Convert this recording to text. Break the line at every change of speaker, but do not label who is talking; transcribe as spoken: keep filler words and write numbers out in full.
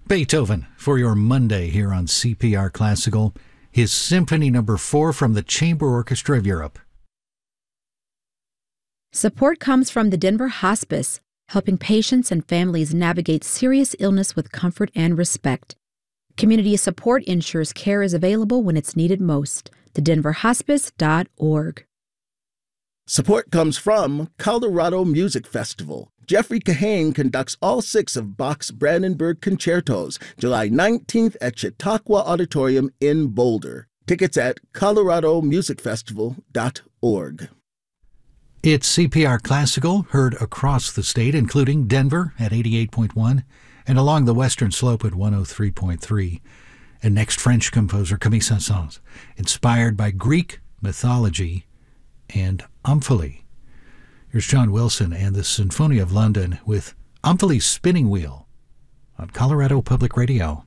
Beethoven for your Monday here on C P R Classical, his Symphony Number four from the Chamber Orchestra of Europe.
Support comes from the Denver Hospice, helping patients and families navigate serious illness with comfort and respect. Community support ensures care is available when it's needed most. the denver hospice dot org.
Support comes from Colorado Music Festival. Jeffrey Kahane conducts all six of Bach's Brandenburg Concertos, July nineteenth at Chautauqua Auditorium in Boulder. Tickets at colorado music festival dot org.
It's C P R Classical, heard across the state, including Denver at eighty-eight point one and along the western slope at one oh three point three. And next, French composer Camille Saint-Saëns, inspired by Greek mythology and Omphale. Here's John Wilson and the Symphony of London with Omphale's Spinning Wheel on Colorado Public Radio.